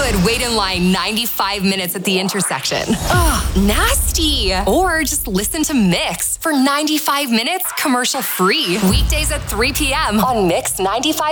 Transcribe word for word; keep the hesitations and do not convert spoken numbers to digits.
would wait in line ninety-five minutes at the intersection. Ugh, nasty. Or just listen to Mix for ninety-five minutes commercial free. Weekdays at three p.m. on Mix ninety-five.